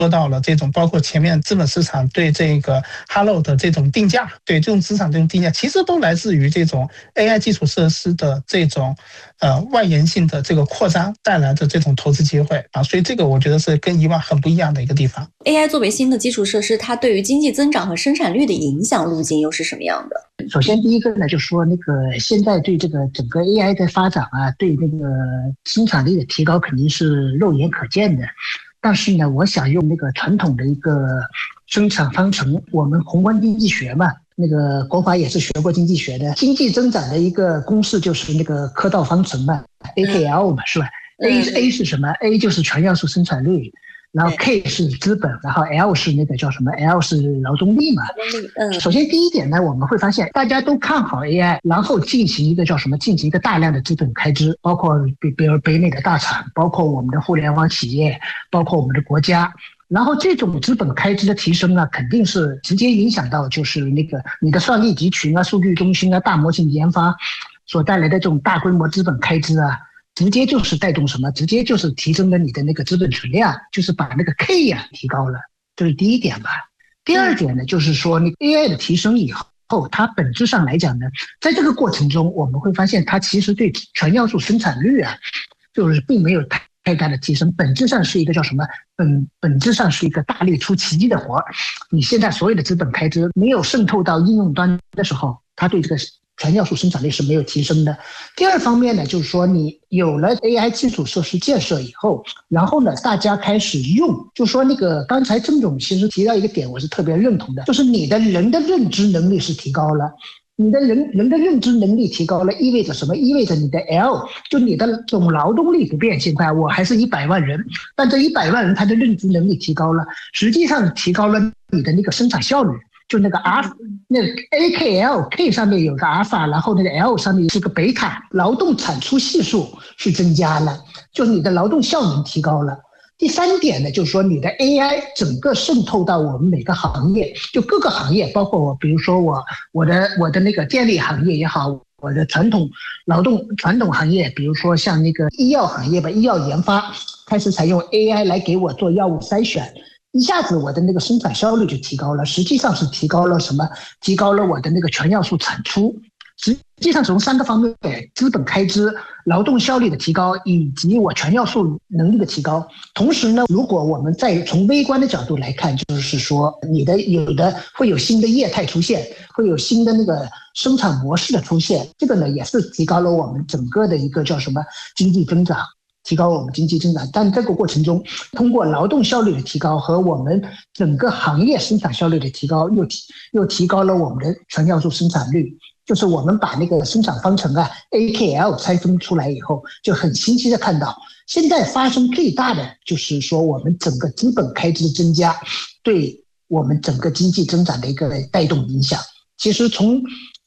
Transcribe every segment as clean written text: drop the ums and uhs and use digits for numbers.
说到了这种包括前面资本市场对这个 Hello 的这种定价，对这种资产这种定价，其实都来自于这种 AI 基础设施的这种外延性的这个扩张带来的这种投资机会啊，所以这个我觉得是跟以往很不一样的一个地方。 AI 作为新的基础设施，它对于经济增长和生产率的影响路径又是什么样的？ 首先第一个呢，就是说那个现在对这个整个 AI 的发展啊，对那个生产力的提高肯定是肉眼可见的。但是呢，我想用那个传统的一个生产方程，我们宏观经济学嘛，那个国华也是学过经济学的，经济增长的一个公式就是那个科道方程嘛 ，AKL 嘛，是吧？A 是什么 ？A 就是全要素生产率。然后 K 是资本，然后 L 是那个叫什么 ？L 是劳动力嘛。首先第一点呢，我们会发现大家都看好 AI， 然后进行一个叫什么？进行一个大量的资本开支，包括比如北美的大厂，包括我们的互联网企业，包括我们的国家。然后这种资本开支的提升呢，肯定是直接影响到就是那个你的算力集群啊、数据中心啊、大模型研发所带来的这种大规模资本开支啊。直接就是带动什么？直接就是提升了你的那个资本存量，就是把那个 K 呀提高了，这是第一点吧。第二点呢，就是说你 AI 的提升以后，它本质上来讲呢，在这个过程中，我们会发现它其实对全要素生产率啊，就是并没有太大的提升，本质上是一个叫什么？本质上是一个大力出奇迹的活。你现在所有的资本开支没有渗透到应用端的时候，它对这个全要素生产力是没有提升的。第二方面呢，就是说你有了 AI 基础设施建设以后，然后呢，大家开始用，就说那个刚才郑总其实提到一个点，我是特别认同的，就是你的人的认知能力是提高了。你的人的认知能力提高了，意味着什么？意味着你的 L， 就你的总劳动力不变现快，我还是100万人，但这100万人他的认知能力提高了，实际上提高了你的那个生产效率。就那个 那个 AKL K 上面有个阿尔法，然后那个 L 上面是个贝塔，劳动产出系数是增加了，就是你的劳动效能提高了。第三点呢，就是说你的 AI 整个渗透到我们每个行业，就各个行业，包括我，比如说我的那个电力行业也好，我的传统行业，比如说像那个医药行业吧，医药研发开始采用 AI 来给我做药物筛选。一下子我的那个生产效率就提高了，实际上是提高了什么？提高了我的那个全要素产出。实际上从3个方面：资本开支、劳动效率的提高，以及我全要素能力的提高。同时呢，如果我们再从微观的角度来看，就是说有的会有新的业态出现，会有新的那个生产模式的出现，这个呢也是提高了我们整个的一个叫什么经济增长。提高我们经济增长，但这个过程中，通过劳动效率的提高和我们整个行业生产效率的提高，又提高了我们的全要素生产率。就是我们把那个生产方程啊 AKL 拆分出来以后，就很清晰的看到，现在发生最大的就是说我们整个资本开支的增加对我们整个经济增长的一个带动影响。其实从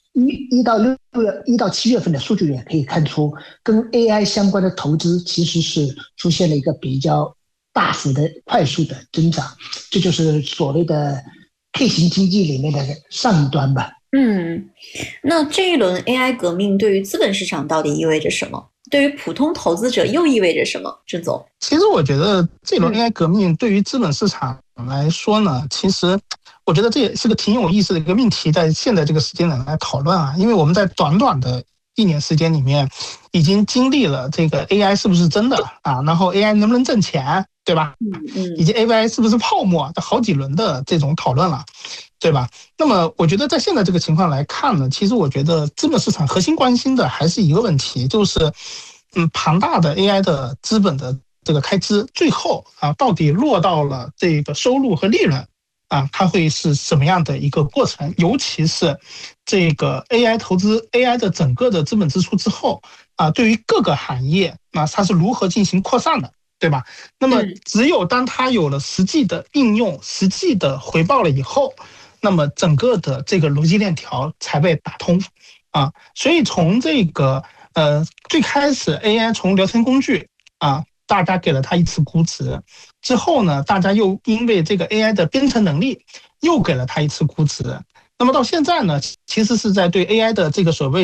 1到7月份的数据也可以看出，跟 AI 相关的投资其实是出现了一个比较大幅的快速的增长，这就是所谓的 K 型经济里面的上一端吧。 那这一轮 AI 革命对于资本市场到底意味着什么？对于普通投资者又意味着什么？郑总， 其实我觉得这轮 AI 革命对于资本市场来说呢，其实我觉得这也是个挺有意思的一个命题，在现在这个时间来讨论啊，因为我们在短短的1年时间里面，已经经历了这个 AI 是不是真的啊，然后 AI 能不能挣钱，对吧？以及 AI 是不是泡沫的好几轮的这种讨论了，对吧？那么我觉得在现在这个情况来看呢，其实我觉得资本市场核心关心的还是一个问题，就是庞大的 AI 的资本的这个开支，最后啊到底落到了这个收入和利润啊，它会是什么样的一个过程？尤其是这个 AI 投资 AI 的整个的资本支出之后啊，对于各个行业啊，它是如何进行扩散的，对吧？那么只有当它有了实际的应用、实际的回报了以后，那么整个的这个逻辑链条才被打通啊。所以从这个最开始 AI 从聊天工具啊，大家给了它一次估值，之后呢，大家又因为这个 AI 的编程能力又给了它一次估值。那么到现在呢，其实是在对 AI 的这个所谓的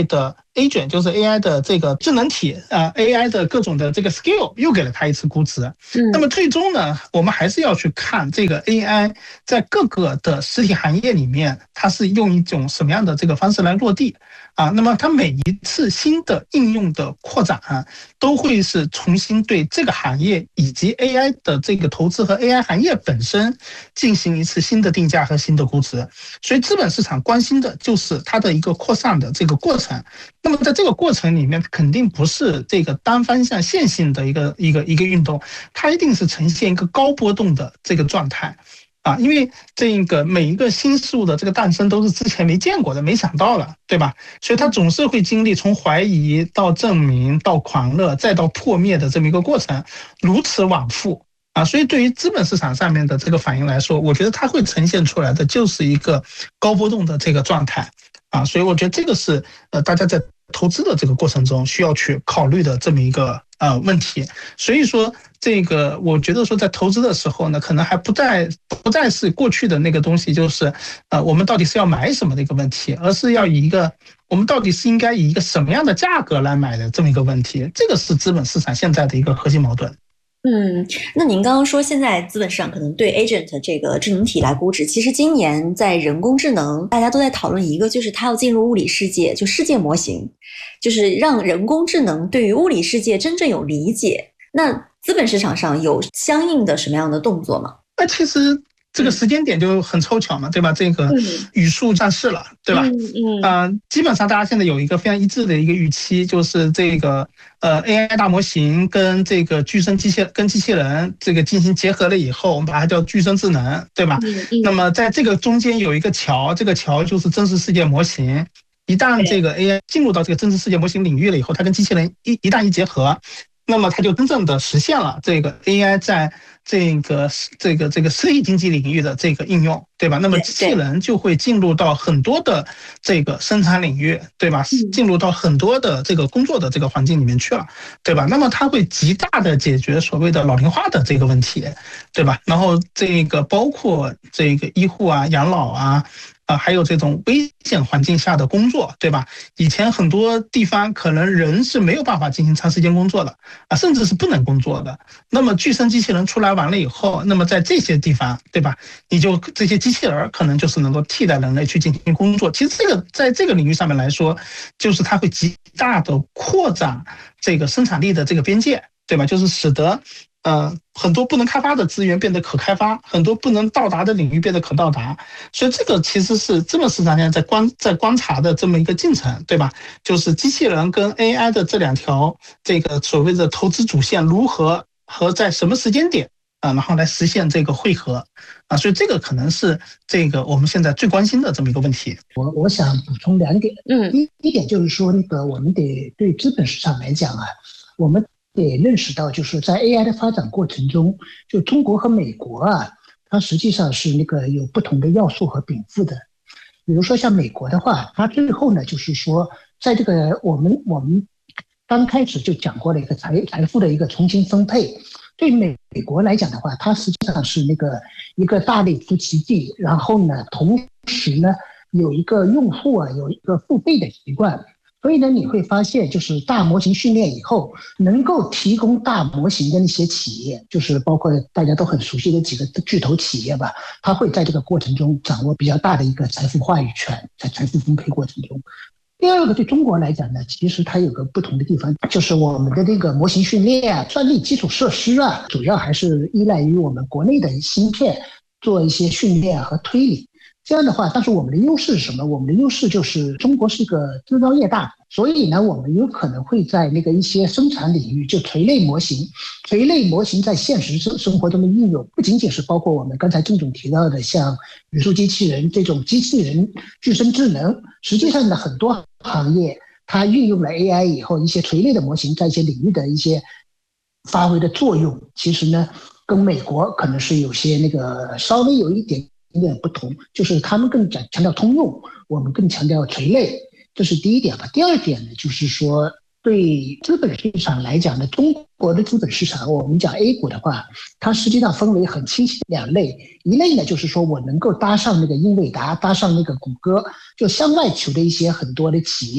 agent 就是 AI 的这个智能体AI 的各种的这个 skill 又给了它一次估值。那么最终呢，我们还是要去看这个 AI 在各个的实体行业里面，它是用一种什么样的这个方式来落地那么它每一次新的应用的扩展都会是重新对这个行业以及 AI 的这个投资和 AI 行业本身进行一次新的定价和新的估值。所以资本市场关心的就是它的一个扩散的这个过程。那么在这个过程里面，肯定不是这个单方向线性的一个运动，它一定是呈现一个高波动的这个状态。因为这个每一个新事物的这个诞生都是之前没见过的，没想到了，对吧？所以它总是会经历从怀疑到证明到狂热再到破灭的这么一个过程，如此往复所以对于资本市场上面的这个反应来说，我觉得它会呈现出来的就是一个高波动的这个状态所以我觉得这个是大家在投资的这个过程中需要去考虑的这么一个问题。所以说这个我觉得说在投资的时候呢，可能还不再是过去的那个东西，就是我们到底是要买什么的一个问题，而是要以一个我们到底是应该以一个什么样的价格来买的这么一个问题。这个是资本市场现在的一个核心矛盾。 那您刚刚说现在资本市场可能对 agent 这个智能体来估值，其实今年在人工智能大家都在讨论一个，就是它要进入物理世界，就世界模型，就是让人工智能对于物理世界真正有理解。那资本市场上有相应的什么样的动作吗？ 其实这个时间点就很凑巧嘛，对吧？这个语数上市了，对吧？基本上大家现在有一个非常一致的一个预期，就是这个AI 大模型跟这个具身机器人这个进行结合了以后，我们把它叫具身智能，对吧？那么在这个中间有一个桥，这个桥就是真实世界模型。一旦这个 AI 进入到这个真实世界模型领域了以后，它跟机器人一旦结合，那么它就真正的实现了这个 AI 在这个私域经济领域的这个应用，对吧？那么机器人就会进入到很多的这个生产领域，对吧？进入到很多的这个工作的这个环境里面去了，对吧？那么它会极大的解决所谓的老龄化的这个问题，对吧？然后这个包括这个医护养老还有这种危险环境下的工作，对吧？以前很多地方可能人是没有办法进行长时间工作的甚至是不能工作的。那么具身机器人出来完了以后，那么在这些地方，对吧？你就这些机器人可能就是能够替代人类去进行工作。其实这个在这个领域上面来说，就是它会极大的扩展这个生产力的这个边界，对吧？就是使得很多不能开发的资源变得可开发，很多不能到达的领域变得可到达。所以这个其实是资本市场现在在观察的这么一个进程，对吧？就是机器人跟 AI 的这两条这个所谓的投资主线如何和在什么时间点然后来实现这个汇合所以这个可能是这个我们现在最关心的这么一个问题。 我想补充两点。一点就是说我们得对资本市场来讲我们得认识到，就是在 AI 的发展过程中，就中国和美国它实际上是有不同的要素和禀赋的。比如说像美国的话，它最后呢，就是说在这个我们刚开始就讲过了一个财富的一个重新分配。对美国来讲的话，它实际上是一个大力出奇迹，然后呢，同时呢有一个用户有一个付费的习惯。所以呢，你会发现，就是大模型训练以后，能够提供大模型的那些企业，就是包括大家都很熟悉的几个巨头企业吧，它会在这个过程中掌握比较大的一个财富话语权，在财富分配过程中。第二个，对中国来讲呢，其实它有个不同的地方，就是我们的这个模型训练算力基础设施主要还是依赖于我们国内的芯片做一些训练和推理。这样的话，但是我们的优势是什么？我们的优势就是中国是个制造业大国，所以呢，我们有可能会在一些生产领域，就垂类模型在现实生活中的应用，不仅仅是包括我们刚才郑总提到的像语数机器人这种机器人具身智能，实际上呢，很多行业它运用了 AI 以后，一些垂类的模型在一些领域的一些发挥的作用，其实呢，跟美国可能是有些稍微有一点不同，就是他们更强调通用，我们更强调垂类，这是第一点吧。第二点呢，就是说对资本市场来讲呢，中国的资本市场，我们讲 A 股的话，它实际上分为很清晰的两类。一类呢，就是说我能够搭上英伟达，搭上谷歌，就向外求的一些很多的企业，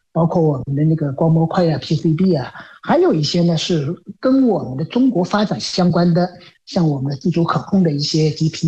包括我们的那个光模块啊、PCB 啊，还有一些呢是跟我们的中国发展相关的，像我们的自主可控的一些 GPU。